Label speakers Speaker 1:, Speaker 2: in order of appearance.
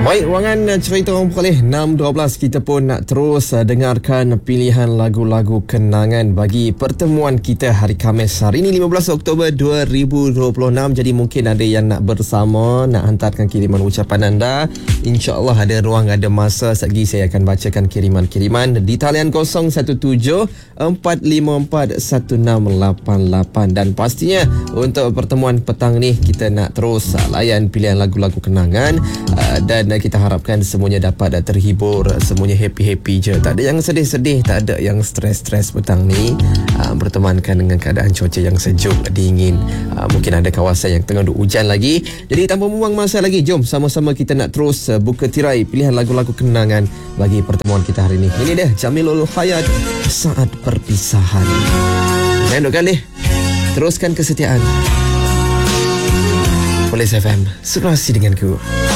Speaker 1: Baik, wangan cerita orang Perlis 6.12 kita pun nak terus dengarkan pilihan lagu-lagu kenangan bagi pertemuan kita hari Khamis. Hari ini 15 Oktober 2026. Jadi mungkin ada yang nak bersama, nak hantarkan kiriman ucapan anda. InsyaAllah ada ruang, ada masa. Sekejap lagi saya akan bacakan kiriman-kiriman di talian 0174541688. Dan pastinya untuk pertemuan petang ni kita nak terus layan pilihan lagu-lagu kenangan, dan kita harapkan semuanya dapat terhibur, semuanya happy-happy je. Tak ada yang sedih-sedih, tak ada yang stres-stres petang ni. Bertemankan dengan keadaan cuaca yang sejuk, dingin. Mungkin ada kawasan yang tengah hujan lagi. Jadi tanpa membuang masa lagi, jom sama-sama kita nak terus buka tirai pilihan lagu-lagu kenangan bagi pertemuan kita hari ini. Ini dia Jamilul Hayat, Saat Perpisahan. Jangan duk kali, teruskan kesetiaan. Perlis FM, sekelasi denganku.